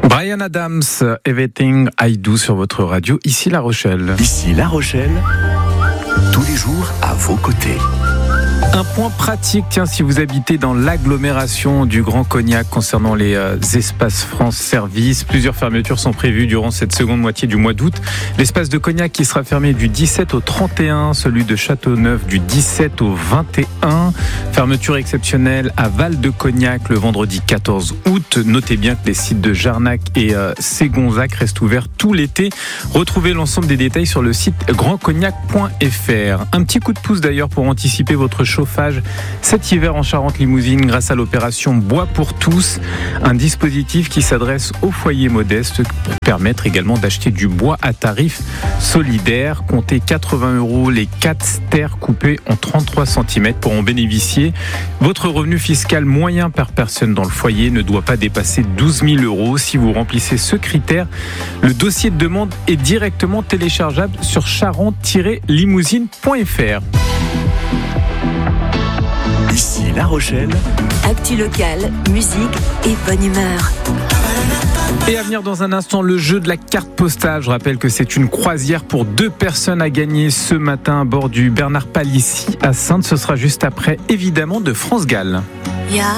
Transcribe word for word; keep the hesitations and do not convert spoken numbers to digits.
Bryan Adams, Everything I Do sur votre radio, ici La Rochelle. Ici La Rochelle, tous les jours à vos côtés. Un point pratique, tiens, si vous habitez dans l'agglomération du Grand Cognac concernant les euh, espaces France Service, plusieurs fermetures sont prévues durant cette seconde moitié du mois d'août. L'espace de Cognac qui sera fermé du dix-sept au trente et un, celui de Châteauneuf du dix-sept au vingt et un. Fermeture exceptionnelle à Val-de-Cognac le vendredi quatorze août. Notez bien que les sites de Jarnac et euh, Ségonzac restent ouverts tout l'été. Retrouvez l'ensemble des détails sur le site grand cognac point f r. Un petit coup de pouce d'ailleurs pour anticiper votre chauffage cet hiver en Charente-Limousine grâce à l'opération Bois pour tous, un dispositif qui s'adresse aux foyers modestes pour permettre également d'acheter du bois à tarif solidaire. Comptez quatre-vingts euros les quatre stères coupés en trente-trois centimètres pour en bénéficier. Votre revenu fiscal moyen par personne dans le foyer ne doit pas dépasser douze mille euros. Si vous remplissez ce critère, le dossier de demande est directement téléchargeable sur charente tiret limousine point f r. Ici La Rochelle. Actu locale, musique et bonne humeur. Et à venir dans un instant, le jeu de la carte postale. Je rappelle que c'est une croisière pour deux personnes à gagner ce matin à bord du Bernard Palissy à Saintes. Ce sera juste après, évidemment, de France Gall. Yeah.